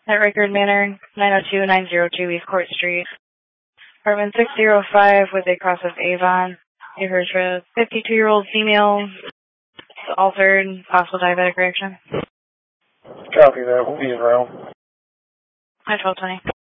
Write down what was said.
at Record Manor, 902-902 East Court Street. Apartment 605 with a cross of Avon. You heard for a 52-year-old female, altered, possible diabetic reaction. Copy that. We'll be around. Hi, 1220.